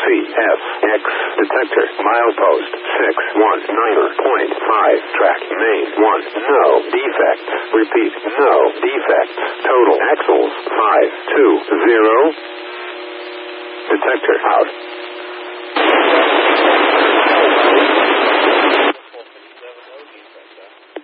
CFX detector. Milepost 619.5. Track main 1. No defects. Repeat, no defects. Total axles 520. Detector out.